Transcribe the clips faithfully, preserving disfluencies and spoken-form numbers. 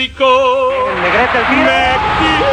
México. México.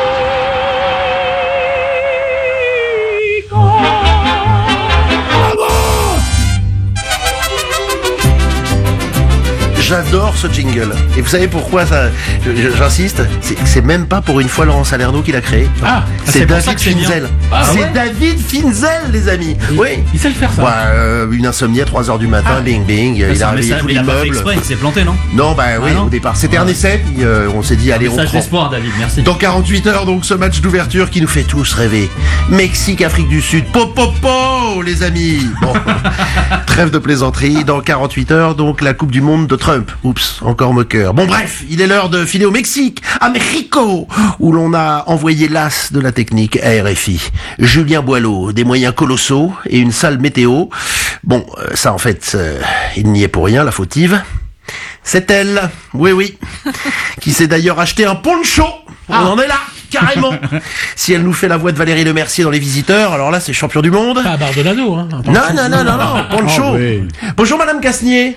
J'adore ce jingle. Et vous savez pourquoi ça, j'insiste, c'est, c'est même pas pour une fois Laurent Salerno qui l'a créé. Ah, c'est, c'est David Finzel. Ah, c'est ouais David Finzel, les amis. Il, oui. Il sait le faire, ça. Ouais, euh, une insomnie à trois heures du matin, ah. bing bing. Mais il ça, a réveillé ça, tout il l'immeuble. A pas fait exprès, il s'est planté, non? Non, bah oui, ah, non. Au départ. C'était ouais. un essai, puis euh, on s'est dit, allez, on prend. prend. D'espoir, David, merci. Dans quarante-huit heures, donc, ce match d'ouverture qui nous fait tous rêver. Mexique, Afrique du Sud. Po, po, po, les amis. Bon. Trêve de plaisanterie. Dans quarante-huit heures, donc, la Coupe du Monde de Trump. Oups, encore moqueur. Bon bref, il est l'heure de filer au Mexique, à Mexico, où l'on a envoyé l'as de la technique à R F I. Julien Boileau, des moyens colossaux et une sale météo. Bon, ça en fait, euh, il n'y est pour rien, la fautive. C'est elle, oui oui, qui s'est d'ailleurs acheté un poncho. On ah. en est là, carrément. Si elle nous fait la voix de Valérie Lemercier dans Les Visiteurs, alors là c'est champion du monde. Pas Bardolado, hein. Non, non, non, non, non, poncho. Oh, oui. Bonjour Madame Casnier.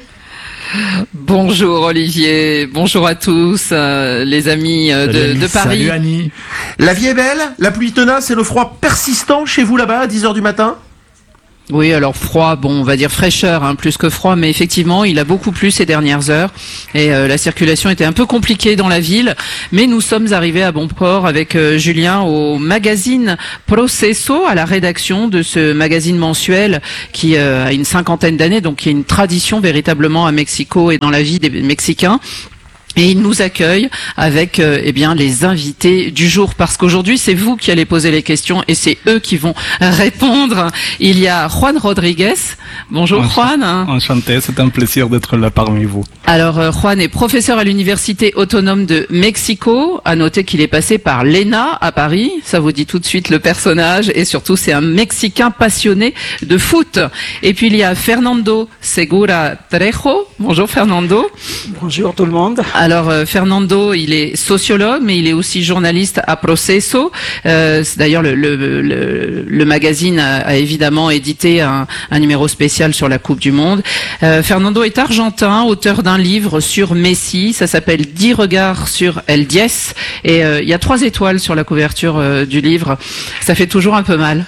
Bonjour Olivier, bonjour à tous, euh, les amis euh, de, Salut, de Paris. Salut Annie. La vie est belle, la pluie tenace et le froid persistant chez vous là-bas à dix heures du matin? Oui, alors froid, bon, on va dire fraîcheur, hein, plus que froid, mais effectivement, il a beaucoup plu ces dernières heures et euh, la circulation était un peu compliquée dans la ville, mais nous sommes arrivés à bon port avec euh, Julien au magazine Proceso, à la rédaction de ce magazine mensuel qui euh, a une cinquantaine d'années, donc qui est une tradition véritablement à Mexico et dans la vie des Mexicains. Et il nous accueille avec euh, eh bien les invités du jour, parce qu'aujourd'hui c'est vous qui allez poser les questions et c'est eux qui vont répondre. Il y a Juan Rodriguez. Bonjour Juan. Enchanté, c'est un plaisir d'être là parmi vous. Alors euh, Juan est professeur à l'Université autonome de Mexico. À noter qu'il est passé par l'E N A à Paris. Ça vous dit tout de suite le personnage et surtout c'est un Mexicain passionné de foot. Et puis il y a Fernando Segura Trejo. Bonjour Fernando. Bonjour tout le monde. Alors euh, Fernando, il est sociologue, mais il est aussi journaliste à Proceso. Euh, c'est d'ailleurs le, le, le, le magazine a, a évidemment édité un, un numéro spécial sur la Coupe du Monde. Euh, Fernando est argentin, auteur d'un livre sur Messi. Ça s'appelle dix regards sur El Diez. Et euh, il y a trois étoiles sur la couverture euh, du livre. Ça fait toujours un peu mal.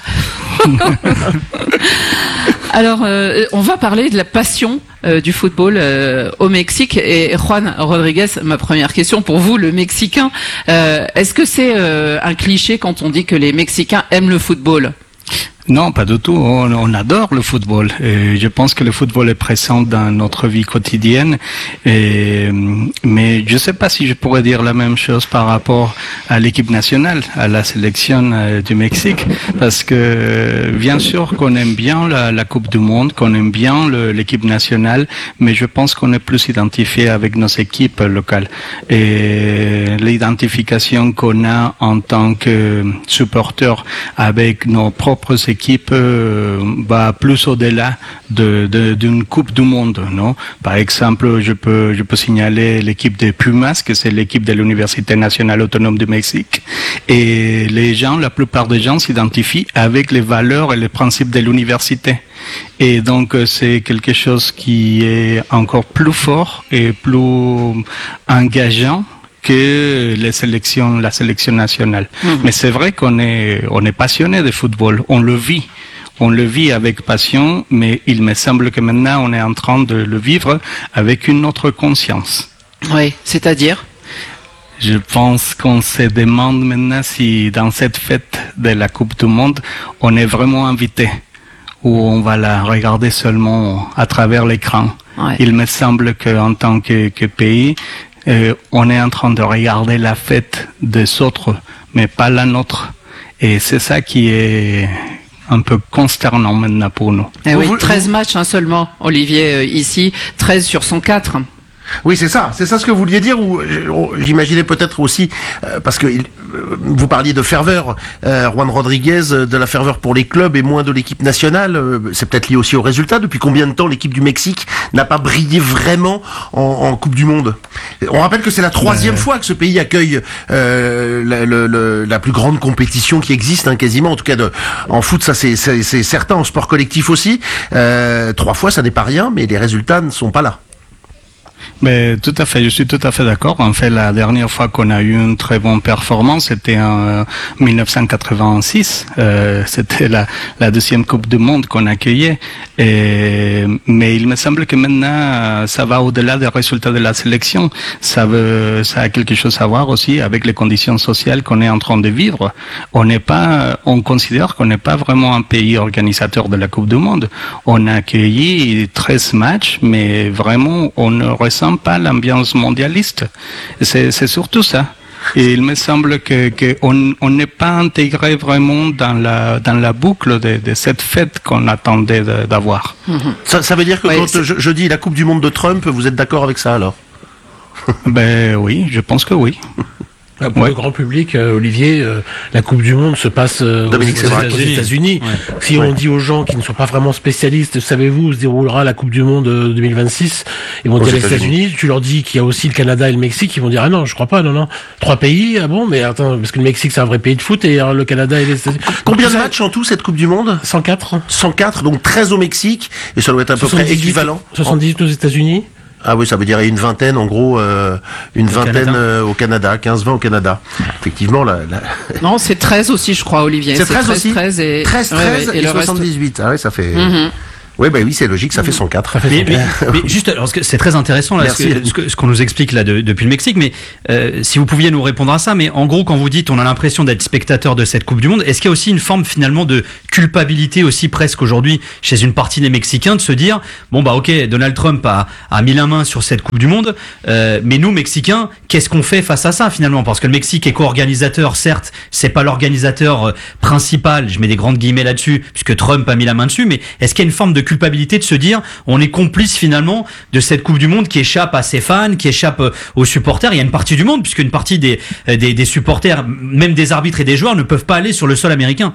Alors, euh, on va parler de la passion euh, du football euh, au Mexique. Et Juan Rodriguez, ma première question pour vous, le Mexicain, euh, est-ce que c'est euh, un cliché quand on dit que les Mexicains aiment le football ? Non, pas du tout. On, on adore le football. Et je pense que le football est présent dans notre vie quotidienne. Et, mais je ne sais pas si je pourrais dire la même chose par rapport à l'équipe nationale, à la sélection du Mexique, parce que bien sûr qu'on aime bien la, la Coupe du Monde, qu'on aime bien le, l'équipe nationale, mais je pense qu'on est plus identifié avec nos équipes locales. Et l'identification qu'on a en tant que supporter avec nos propres équipes équipe euh, va plus au-delà de, de, d'une Coupe du Monde, non? Par exemple, je peux, je peux signaler l'équipe des Pumas, que c'est l'équipe de l'Université nationale autonome du Mexique. Et les gens, la plupart des gens s'identifient avec les valeurs et les principes de l'université. Et donc, c'est quelque chose qui est encore plus fort et plus engageant que les sélections, la sélection nationale. Mmh. Mais c'est vrai qu'on est, on est passionné de football. On le vit. On le vit avec passion, mais il me semble que maintenant on est en train de le vivre avec une autre conscience. Oui, c'est-à-dire? Je pense qu'on se demande maintenant si dans cette fête de la Coupe du Monde, on est vraiment invité, ou on va la regarder seulement à travers l'écran. Ouais. Il me semble qu'en tant que, que pays, Euh, on est en train de regarder la fête des autres, mais pas la nôtre. Et c'est ça qui est un peu consternant maintenant pour nous. Eh oui, treize matchs hein, seulement, Olivier, euh, ici, treize sur cent quatre. Oui, c'est ça, c'est ça ce que vous vouliez dire, ou j'imaginais peut-être aussi, euh, parce que euh, vous parliez de ferveur, euh, Juan Rodriguez, de la ferveur pour les clubs et moins de l'équipe nationale, euh, c'est peut-être lié aussi au résultat. Depuis combien de temps l'équipe du Mexique n'a pas brillé vraiment en, en Coupe du Monde? On rappelle que c'est la troisième euh... fois que ce pays accueille euh, la, le, le, la plus grande compétition qui existe, hein, quasiment, en tout cas de, en foot, ça c'est, c'est, c'est certain, en sport collectif aussi. Euh, trois fois, ça n'est pas rien, mais les résultats ne sont pas là. Mais tout à fait, je suis tout à fait d'accord. En fait, la dernière fois qu'on a eu une très bonne performance, c'était en dix-neuf cent quatre-vingt-six. Euh, c'était la, la deuxième Coupe du Monde qu'on accueillait. Et, mais il me semble que maintenant, ça va au-delà des résultats de la sélection. Ça veut, ça a quelque chose à voir aussi avec les conditions sociales qu'on est en train de vivre. On n'est pas, on considère qu'on n'est pas vraiment un pays organisateur de la Coupe du Monde. On a accueilli treize matchs, mais vraiment, on ne ressent pas l'ambiance mondialiste. C'est, c'est surtout ça. Et il me semble que, que on, on n'est pas intégré vraiment dans la dans la boucle de, de cette fête qu'on attendait de, d'avoir. Mmh. Ça, ça veut dire que ouais, quand c'est... je, je dis la Coupe du Monde de Trump, vous êtes d'accord avec ça alors? Ben oui, je pense que oui. Pour ouais. le grand public, euh, Olivier, euh, la Coupe du Monde se passe euh, Dominique, aux, c'est vrai. aux États-Unis. Ouais. Si ouais. on dit aux gens qui ne sont pas vraiment spécialistes, savez-vous où se déroulera la Coupe du Monde euh, deux mille vingt-six, ils vont aux dire les États-Unis. Tu leur dis qu'il y a aussi le Canada et le Mexique, ils vont dire ah non, je crois pas, non non. Trois pays, ah bon, mais attends, parce que le Mexique c'est un vrai pays de foot et alors, le Canada et les États-Unis. Combien de matchs en tout cette Coupe du Monde? cent quatre. cent quatre, donc treize au Mexique et ça doit être à peu près équivalent. soixante-dix-huit aux États-Unis. Ah oui, ça veut dire une vingtaine, en gros, euh, une au vingtaine Canada. Euh, au Canada, quinze vingt au Canada. Effectivement, la, la... Non, c'est treize aussi, je crois, Olivier. C'est treize aussi. treize et, treize, treize ouais, ouais, et, et le soixante-dix-huit. Ah oui, ça fait... Mm-hmm. Oui, bah oui, c'est logique, ça fait cent quatre. Ça fait Mais, mais, mais juste, alors, c'est très intéressant là, ce, Merci. que, ce, que, ce qu'on nous explique là de, depuis le Mexique. Mais euh, si vous pouviez nous répondre à ça, mais en gros, quand vous dites, on a l'impression d'être spectateur de cette Coupe du Monde, est-ce qu'il y a aussi une forme finalement de culpabilité aussi presque aujourd'hui chez une partie des Mexicains de se dire, bon bah ok, Donald Trump a, a mis la main sur cette Coupe du Monde, euh, mais nous Mexicains, qu'est-ce qu'on fait face à ça finalement? Parce que le Mexique est co-organisateur, certes, c'est pas l'organisateur principal, je mets des grandes guillemets là-dessus, puisque Trump a mis la main dessus, mais est-ce qu'il y a une forme de culpabilité de se dire on est complice finalement de cette Coupe du Monde qui échappe à ses fans, qui échappe aux supporters? Il y a une partie du monde, puisque une partie des, des, des supporters, même des arbitres et des joueurs, ne peuvent pas aller sur le sol américain.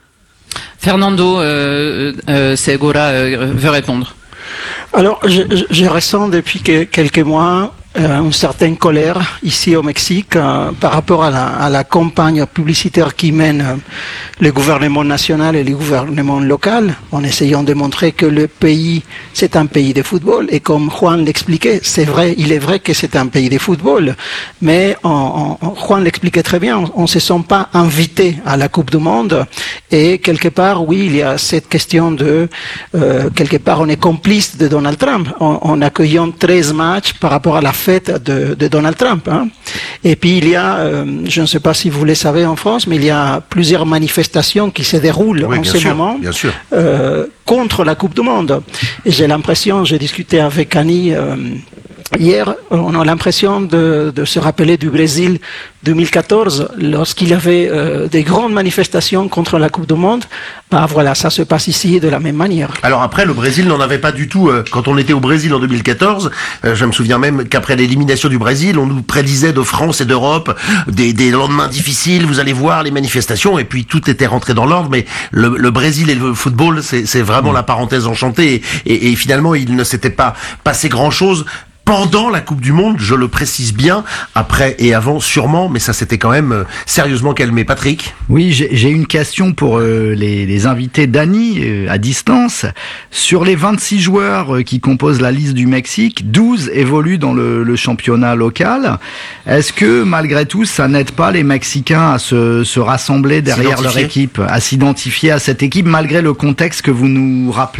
Fernando euh, euh, Segura euh, veut répondre. Alors, je, je, je ressens depuis que, quelques mois euh, une certaine colère ici au Mexique euh, par rapport à la, à la campagne publicitaire qui mène euh, le gouvernement national et le gouvernement local en essayant de montrer que le pays, c'est un pays de football. Et comme Juan l'expliquait, c'est vrai, il est vrai que c'est un pays de football, mais on, on, Juan l'expliquait très bien, on ne se sent pas invité à la Coupe du Monde. Et quelque part, oui, il y a cette question de, euh, quelque part, on est complice de Donald Trump en, en accueillant treize matchs par rapport à la fête de, de Donald Trump. Hein. Et puis il y a, euh, je ne sais pas si vous le savez en France, mais il y a plusieurs manifestations qui se déroulent oui, en ce sûr, moment bien sûr. Euh, contre la Coupe du Monde. Et j'ai l'impression, j'ai discuté avec Annie euh, hier, on a l'impression de, de se rappeler du Brésil deux mille quatorze, lorsqu'il y avait euh, des grandes manifestations contre la Coupe du Monde. Bah voilà, ça se passe ici de la même manière. Alors après, le Brésil n'en avait pas du tout. Euh, quand on était au Brésil en deux mille quatorze, euh, je me souviens même qu'après l'élimination du Brésil, on nous prédisait de France et d'Europe des, des lendemains difficiles. Vous allez voir les manifestations, et puis tout était rentré dans l'ordre. Mais le, le Brésil et le football, c'est, c'est vraiment mmh. la parenthèse enchantée. Et, et, et finalement, il ne s'était pas passé grand-chose pendant la Coupe du Monde, je le précise bien, après et avant sûrement, mais ça s'était quand même euh, sérieusement calmé. Patrick ? Oui, j'ai, j'ai une question pour euh, les, les invités d'Annie euh, à distance. Sur les vingt-six joueurs euh, qui composent la liste du Mexique, douze évoluent dans le, le championnat local. Est-ce que malgré tout, ça n'aide pas les Mexicains à se, se rassembler derrière leur équipe, à s'identifier à cette équipe malgré le contexte que vous nous rappelez ?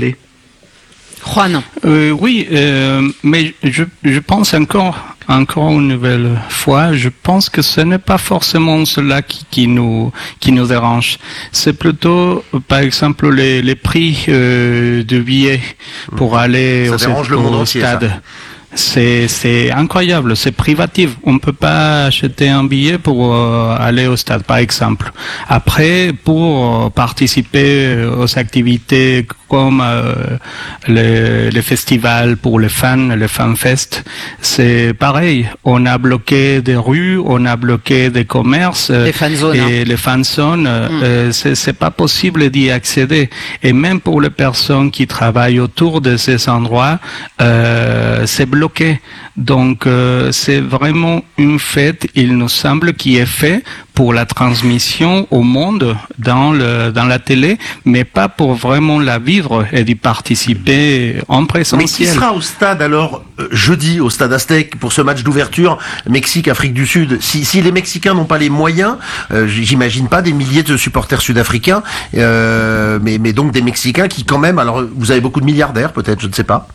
Juan. Euh, oui, euh, mais je, je pense encore, encore une nouvelle fois, je pense que ce n'est pas forcément cela qui, qui nous, qui nous dérange. C'est plutôt, par exemple, les, les prix euh, de billets pour aller ça au, dérange le monde au entier, stade. Ça. C'est, c'est incroyable, c'est privatif. On ne peut pas acheter un billet pour euh, aller au stade, par exemple. Après, pour euh, participer aux activités comme euh, les, les festivals pour les fans, les fanfests, c'est pareil. On a bloqué des rues, on a bloqué des commerces. Les fan zones. Et hein. les fan zones, mm. euh, c'est, c'est pas possible d'y accéder. Et même pour les personnes qui travaillent autour de ces endroits, euh, c'est bloqué. Donc euh, c'est vraiment une fête, il nous semble, qui est fait pour la transmission au monde dans le dans la télé, mais pas pour vraiment la vivre et d'y participer en présentiel. Mais qui sera au stade alors euh, jeudi au stade Aztec pour ce match d'ouverture Mexique-Afrique du Sud? Si, si les Mexicains n'ont pas les moyens, euh, j'imagine pas des milliers de supporters sud-africains, euh, mais mais donc des Mexicains qui quand même, alors vous avez beaucoup de milliardaires peut-être, je ne sais pas.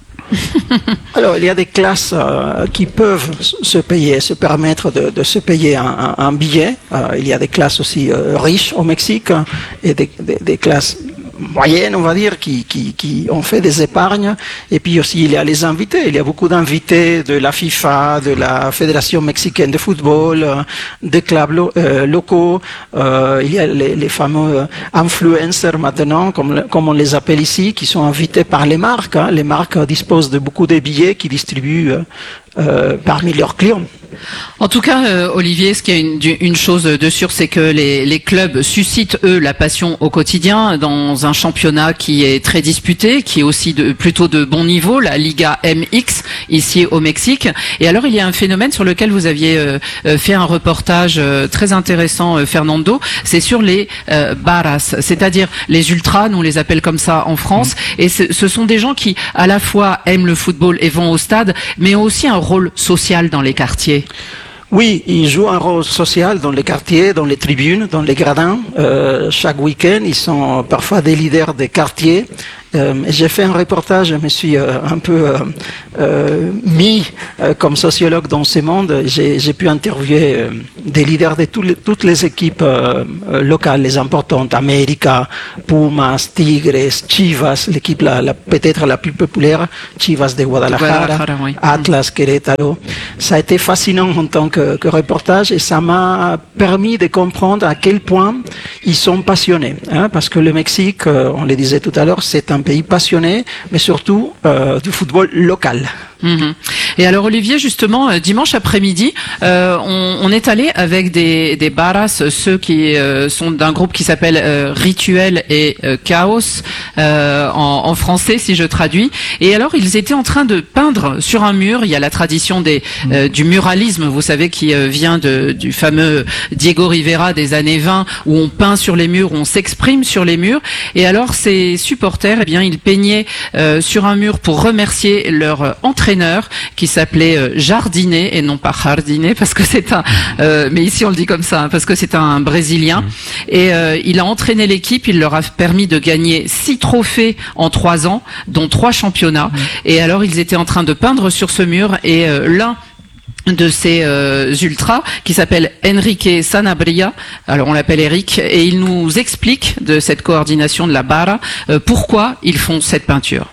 Alors, il y a des classes euh, qui peuvent se payer, se permettre de, de se payer un, un, un billet. Euh, il y a des classes aussi euh, riches au Mexique et des, des, des classes moyennes, on va dire, qui, qui, qui ont fait des épargnes. Et puis aussi, il y a les invités. Il y a beaucoup d'invités de la FIFA, de la Fédération mexicaine de football, euh, des clubs lo euh, locaux. Euh, il y a les, les fameux influencers maintenant, comme, comme on les appelle ici, qui sont invités par les marques. Hein. Les marques disposent de beaucoup de billets qui distribuent euh, euh, parmi leurs clients. En tout cas, euh, Olivier, ce qui est une, une chose de sûre, c'est que les, les clubs suscitent, eux, la passion au quotidien dans un championnat qui est très disputé, qui est aussi de, plutôt de bon niveau, la Liga M X, ici au Mexique. Et alors, il y a un phénomène sur lequel vous aviez euh, fait un reportage euh, très intéressant, euh, Fernando, c'est sur les euh, barras, c'est-à-dire les ultras, nous on les appelle comme ça en France, mmh. et ce, ce sont des gens qui, à la fois, aiment le football et vont au stade, mais ont aussi un rôle social dans les quartiers. Oui, ils jouent un rôle social dans les quartiers, dans les tribunes, dans les gradins. Euh, chaque week-end, ils sont parfois des leaders des quartiers. Euh, j'ai fait un reportage, je me suis euh, un peu euh, euh, mis euh, comme sociologue dans ce monde. J'ai, j'ai pu interviewer euh, des leaders de tout les, toutes les équipes euh, locales, les importantes, América, Pumas, Tigres, Chivas, l'équipe la, la, peut-être la plus populaire, Chivas de Guadalajara, Guadalajara oui. Atlas, Querétaro. Ça a été fascinant en tant que, que reportage et ça m'a permis de comprendre à quel point ils sont passionnés. Hein, parce que le Mexique, euh, on le disait tout à l'heure, c'est un pays passionné, mais surtout euh, du football local. Mmh. Et alors Olivier, justement, dimanche après-midi, euh, on, on est allé avec des, des barras, ceux qui euh, sont d'un groupe qui s'appelle euh, Rituel et euh, Chaos, euh, en, en français si je traduis. Et alors ils étaient en train de peindre sur un mur. Il y a la tradition des, euh, du muralisme, vous savez, qui euh, vient de, du fameux Diego Rivera des années vingt, où on peint sur les murs, où on s'exprime sur les murs. Et alors ces supporters, eh bien, ils peignaient euh, sur un mur pour remercier leur entraîneur qui s'appelait euh, Jardinet et non pas Jardinet parce que c'est un euh, mais ici on le dit comme ça hein, parce que c'est un Brésilien mmh. et euh, il a entraîné l'équipe, il leur a permis de gagner six trophées en trois ans dont trois championnats mmh. et alors ils étaient en train de peindre sur ce mur et euh, l'un de ces euh, ultras qui s'appelle Enrique Sanabria, alors on l'appelle Eric, et il nous explique de cette coordination de la barra euh, pourquoi ils font cette peinture.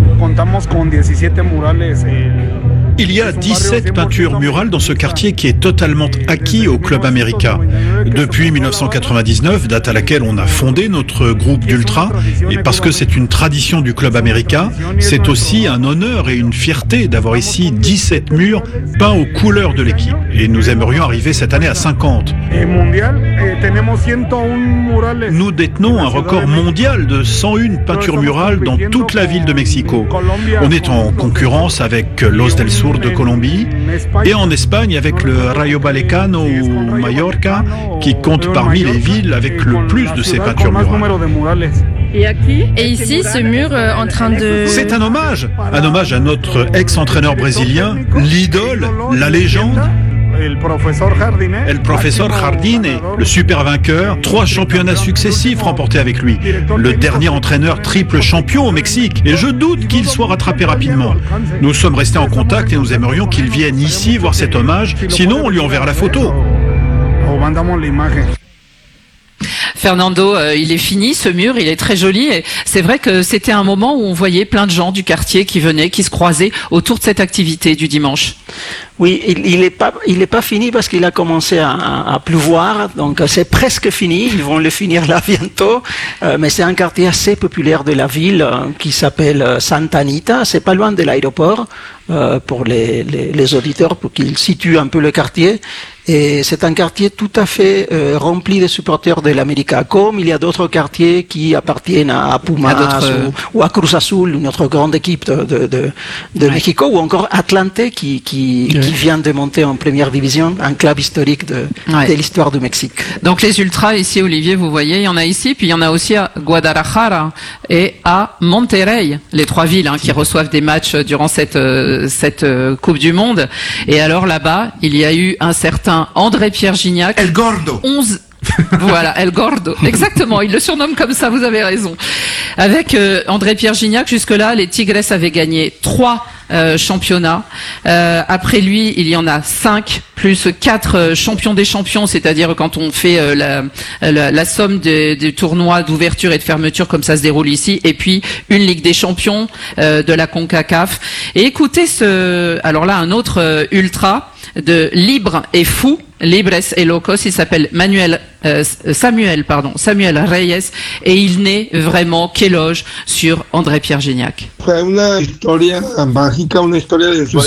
Il y a dix-sept peintures murales dans ce quartier qui est totalement acquis au Club América. Depuis mille neuf cent quatre-vingt-dix-neuf, date à laquelle on a fondé notre groupe d'ultra, et parce que c'est une tradition du Club América, c'est aussi un honneur et une fierté d'avoir ici dix-sept murs peints aux couleurs de l'équipe. Et nous aimerions arriver cette année à cinquante. Nous détenons un record mondial de cent un peintures murales dans toute la ville de Mexico. On est en concurrence avec Los del Sur de Colombie et en Espagne avec le Rayo Vallecano ou Mallorca qui compte parmi les villes avec le plus de ces peintures murales. Et ici, ce mur euh, en train de... C'est un hommage, un hommage à notre ex-entraîneur brésilien, l'idole, la légende. El professeur Jardine, le super vainqueur, trois championnats successifs remportés avec lui. Le dernier entraîneur triple champion au Mexique. Et je doute qu'il soit rattrapé rapidement. Nous sommes restés en contact et nous aimerions qu'il vienne ici voir cet hommage. Sinon, on lui enverra la photo. Fernando, euh, il est fini ce mur, il est très joli et c'est vrai que c'était un moment où on voyait plein de gens du quartier qui venaient, qui se croisaient autour de cette activité du dimanche. Oui, il, il est pas, il est pas fini parce qu'il a commencé à, à, à pleuvoir, donc c'est presque fini. Ils vont le finir là bientôt, euh, mais c'est un quartier assez populaire de la ville euh, qui s'appelle euh, Santa Anita. C'est pas loin de l'aéroport euh, pour les, les, les auditeurs, pour qu'ils situent un peu le quartier. Et c'est un quartier tout à fait euh, rempli de supporters de l'Amérique Histórica, comme il y a d'autres quartiers qui appartiennent à Pumas à ou, ou à Cruz Azul, une autre grande équipe de, de, de, de ouais. Mexico, ou encore Atlante qui, qui, ouais. qui vient de monter en première division, un club historique de, ouais. de l'histoire du Mexique. Donc les ultras ici, Olivier, vous voyez, il y en a ici, puis il y en a aussi à Guadalajara et à Monterrey, les trois villes hein, qui reçoivent des matchs durant cette, euh, cette euh, Coupe du Monde. Et alors là-bas, il y a eu un certain André-Pierre Gignac. El Gordo. onze Voilà, El Gordo. Exactement, il le surnomme comme ça, vous avez raison. Avec euh, André-Pierre Gignac, jusque-là, les Tigres avaient gagné trois euh, championnats. Euh, après lui, il y en a cinq, plus quatre euh, champions des champions, c'est-à-dire quand on fait euh, la, la, la somme des, des tournois d'ouverture et de fermeture, comme ça se déroule ici, et puis une Ligue des champions euh, de la CONCACAF. Et écoutez ce... Alors là, un autre euh, ultra de Libre et Fou, Libres et Locos, il s'appelle Manuel euh, Samuel pardon Samuel Reyes et il n'est vraiment qu'éloge sur André-Pierre Gignac. Fue una historia mágica, una historia de